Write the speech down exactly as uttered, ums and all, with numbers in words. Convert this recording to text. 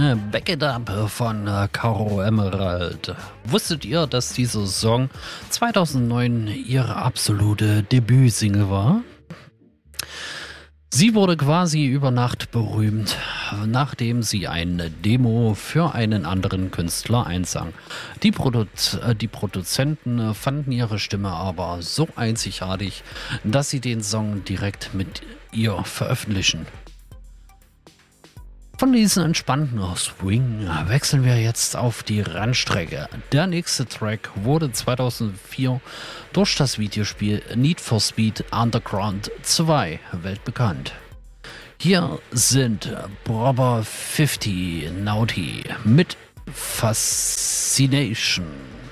Äh, Back It Up von äh, Caro Emerald. Wusstet ihr, dass dieser Song zweitausendneun ihre absolute Debütsingle war? Sie wurde quasi über Nacht berühmt, nachdem sie eine Demo für einen anderen Künstler einsang. Die, Produ äh, die Produzenten fanden ihre Stimme aber so einzigartig, dass sie den Song direkt mit ihr veröffentlichen. Von diesem entspannten Swing wechseln wir jetzt auf die Rennstrecke. Der nächste Track wurde zweitausendvier durch das Videospiel Need for Speed Underground zwei weltbekannt. Hier sind Brother fünfzig Naughty mit Fascination.